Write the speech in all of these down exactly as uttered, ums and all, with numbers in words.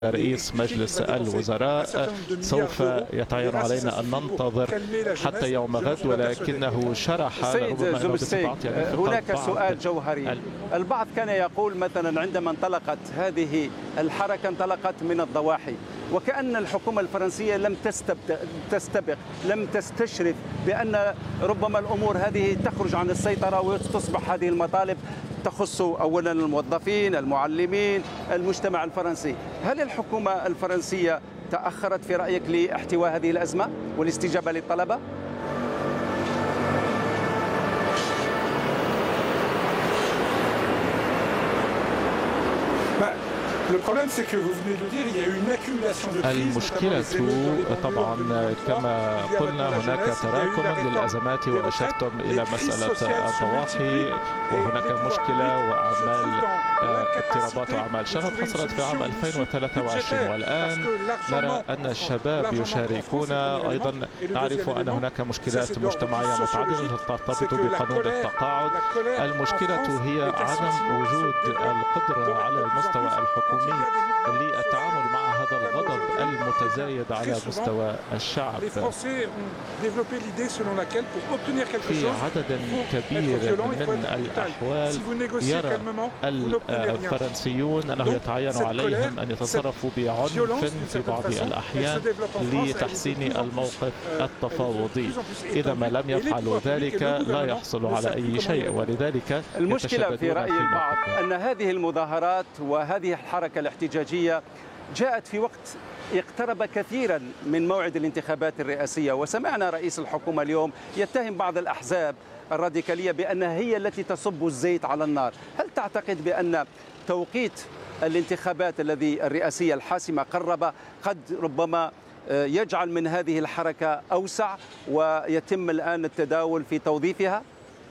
رئيس مجلس الوزراء. سوف يتعين علينا أن ننتظر حتى يوم غد، ولكنه شرح سيد جوبستيك. هناك سؤال جوهري. البعض كان يقول مثلا عندما انطلقت هذه الحركة انطلقت من الضواحي، وكأن الحكومة الفرنسية لم تستبق، لم تستشرف بأن ربما الأمور هذه تخرج عن السيطرة وتصبح هذه المطالب تخص أولا الموظفين، المعلمين، المجتمع الفرنسي. هل الحكومة الفرنسية تأخرت في رأيك لاحتواء هذه الأزمة والاستجابة للطلبة؟ المشكلة طبعا كما قلنا هناك تراكم للأزمات، وأشرتم إلى مسألة الضواحي، وهناك مشكلة وأعمال اضطرابات وأعمال شغب حصلت في عام ألفين وثلاثة وعشرين، والآن نرى أن الشباب يشاركون. أيضا نعرف أن هناك مشكلات مجتمعية متعددة ترتبط بقانون التقاعد. المشكلة هي عدم وجود القدرة على المستوى الحكومي للتعامل مع هذا الغضب المتزايد على مستوى الشعب. في عدد كبير من الأحوال يرى الفرنسيون أنه يتعين عليهم أن يتصرفوا بعنف في بعض الأحيان لتحسين الموقف التفاوضي. إذا ما لم يفعلوا ذلك لا يحصلوا على أي شيء، ولذلك المشكلة في رأي البعض أن هذه المظاهرات وهذه الحركة الاحتجاجية جاءت في وقت اقترب كثيرا من موعد الانتخابات الرئاسية، وسمعنا رئيس الحكومة اليوم يتهم بعض الأحزاب الراديكالية بأنها هي التي تصب الزيت على النار. هل تعتقد بأن توقيت الانتخابات الذي الرئاسية الحاسمة قرب قد ربما يجعل من هذه الحركة أوسع ويتم الآن التداول في توظيفها؟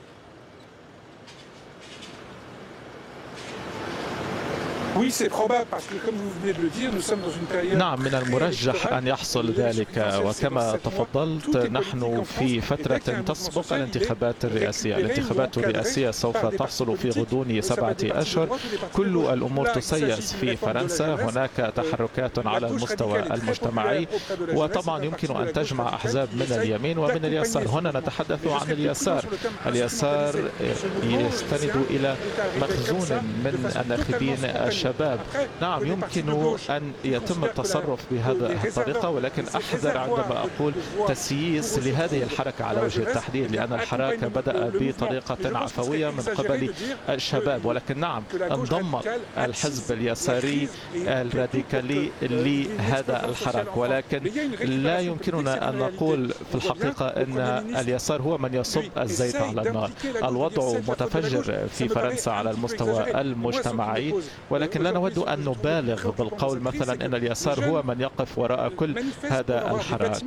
نعم، من المرجح أن يحصل ذلك، وكما تفضلت نحن في فترة تسبق الانتخابات الرئاسية. الانتخابات الرئاسية سوف تحصل في غضون سبعة أشهر. كل الأمور تسيس في فرنسا، هناك تحركات على المستوى المجتمعي، وطبعا يمكن أن تجمع أحزاب من اليمين ومن اليسار. هنا نتحدث عن اليسار. اليسار يستند إلى مخزون من الناخبين الشباب. نعم، يمكن أن يتم التصرف بهذه الطريقة، ولكن أحذر عندما أقول تسييس لهذه الحركة على وجه التحديد، لأن الحركة بدأ بطريقة عفوية من قبل الشباب، ولكن نعم انضم الحزب اليساري الراديكالي لهذا الحراك. ولكن لا يمكننا أن نقول في الحقيقة أن اليسار هو من يصب الزيت على النار. الوضع متفجر في فرنسا على المستوى المجتمعي، ولكن لا نود أن نبالغ بالقول مثلا أن اليسار هو من يقف وراء كل هذا الحراك.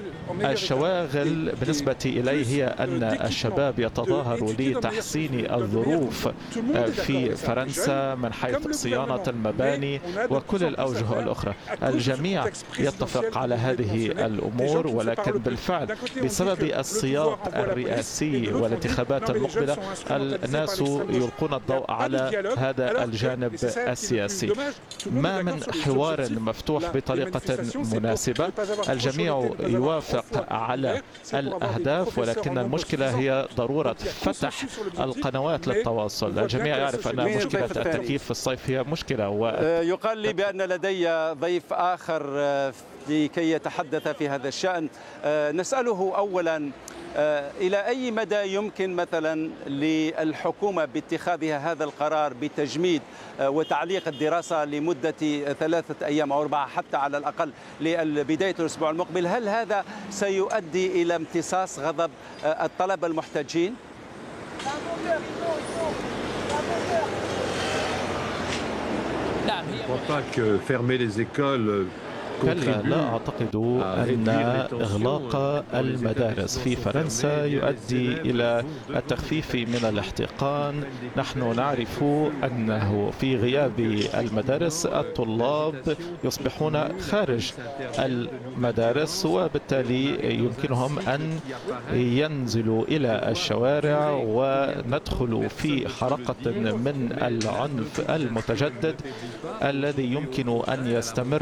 الشواغل بالنسبة إلي هي أن الشباب يتظاهروا لتحسين الظروف في فرنسا من حيث صيانة المباني وكل الأوجه الأخرى. الجميع يتفق على هذه الأمور، ولكن بالفعل بسبب السياق الرئاسي والانتخابات المقبلة الناس يلقون الضوء على هذا الجانب السياسي. ما من حوار مفتوح بطريقة مناسبة، الجميع يوافق على الأهداف، ولكن المشكلة هي ضرورة فتح القنوات للتواصل. الجميع يعرف أن مشكلة التكييف في الصيف هي مشكلة. و... يقال لي بأن لدي ضيف آخر لكي يتحدث في هذا الشأن. نسأله أولا إلى أي مدى يمكن مثلا للحكومة باتخاذها هذا القرار بتجميد وتعليق الدراسة لمدة ثلاثة أيام أو أربعة حتى على الأقل لبداية الأسبوع المقبل؟ هل هذا سيؤدي إلى امتصاص غضب الطلبة المحتجين؟ نعم، هي كلا، لا أعتقد أن إغلاق المدارس في فرنسا يؤدي إلى التخفيف من الاحتقان. نحن نعرف أنه في غياب المدارس الطلاب يصبحون خارج المدارس، وبالتالي يمكنهم أن ينزلوا إلى الشوارع وندخل في حلقة من العنف المتجدد الذي يمكن أن يستمر